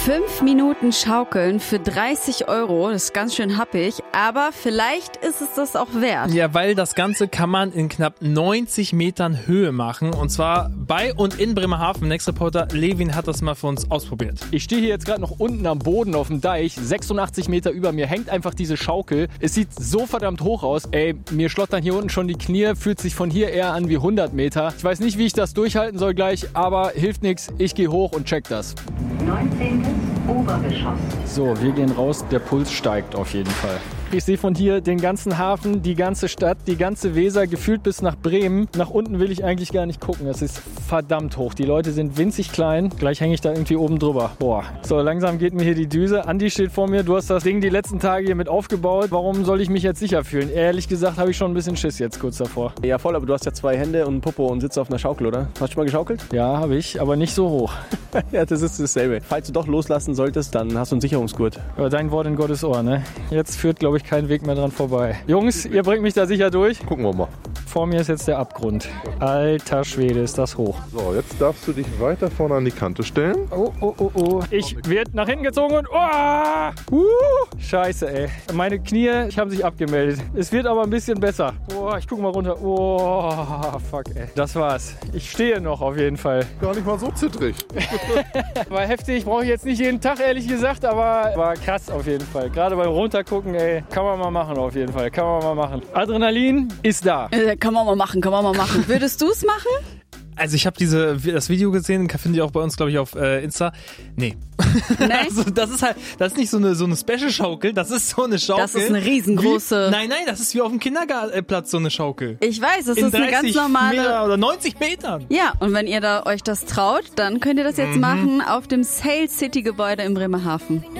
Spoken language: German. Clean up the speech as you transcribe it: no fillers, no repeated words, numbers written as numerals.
5 Minuten Schaukeln für 30 €, das ist ganz schön happig, aber vielleicht ist es das auch wert. Ja, weil das Ganze kann man in knapp 90 Metern Höhe machen und zwar bei und in Bremerhaven. Next-Reporter Levin hat das mal für uns ausprobiert. Ich stehe hier jetzt gerade noch unten am Boden auf dem Deich, 86 Meter über mir hängt einfach diese Schaukel. Es sieht so verdammt hoch aus, mir schlottern hier unten schon die Knie, fühlt sich von hier eher an wie 100 Meter. Ich weiß nicht, wie ich das durchhalten soll gleich, aber hilft nichts, ich gehe hoch und check das. 19. Obergeschoss. So, wir gehen raus, der Puls steigt auf jeden Fall. Ich sehe von hier den ganzen Hafen, die ganze Stadt, die ganze Weser, gefühlt bis nach Bremen. Nach unten will ich eigentlich gar nicht gucken, es ist verdammt hoch. Die Leute sind winzig klein, gleich hänge ich da irgendwie oben drüber. Boah, so langsam geht mir hier die Düse. Andi steht vor mir, du hast das Ding die letzten Tage hier mit aufgebaut. Warum soll ich mich jetzt sicher fühlen? Ehrlich gesagt habe ich schon ein bisschen Schiss jetzt kurz davor. Ja voll, aber du hast ja 2 Hände und einen Popo und sitzt auf einer Schaukel, oder? Hast du schon mal geschaukelt? Ja, habe ich, aber nicht so hoch. Ja, das ist dasselbe. Falls du doch loslassen solltest, dann hast du einen Sicherungsgurt. Aber dein Wort in Gottes Ohr, ne? Jetzt führt, glaube ich, kein Weg mehr dran vorbei. Jungs, ihr bringt mich da sicher durch. Gucken wir mal. Vor mir ist jetzt der Abgrund. Alter Schwede, ist das hoch. So, jetzt darfst du dich weiter vorne an die Kante stellen. Oh. Ich werde nach hinten gezogen und... Scheiße, ey. Meine Knie haben sich abgemeldet. Es wird aber ein bisschen besser. Ich gucke mal runter. Fuck, ey. Das war's. Ich stehe noch auf jeden Fall. Gar nicht mal so zittrig. War heftig, brauche ich jetzt nicht jeden Tag, ehrlich gesagt, aber war krass auf jeden Fall. Gerade beim Runtergucken, ey, kann man mal machen auf jeden Fall. Kann man mal machen. Adrenalin ist da. Kann man mal machen. Würdest du es machen? Also ich habe das Video gesehen, findet ihr auch bei uns, glaube ich, auf Insta. Nee. Also das ist nicht so eine Special-Schaukel, das ist so eine Schaukel. Das ist eine riesengroße... Nein, das ist wie auf dem Kindergartenplatz so eine Schaukel. Ich weiß, das ist eine ganz normale... Meter oder 90 Metern. Ja, und wenn ihr euch das traut, dann könnt ihr das jetzt machen auf dem Sail City Gebäude in Bremerhaven.